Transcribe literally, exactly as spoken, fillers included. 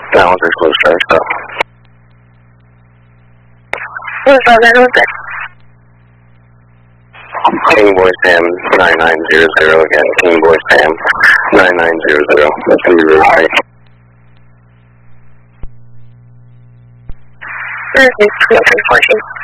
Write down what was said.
Balancer slow start stop. Who's on that with it? King Boy Sam nine nine zero zero again. King Boy Sam nine nine zero zero. That's going to be really high. This is two three fourteen.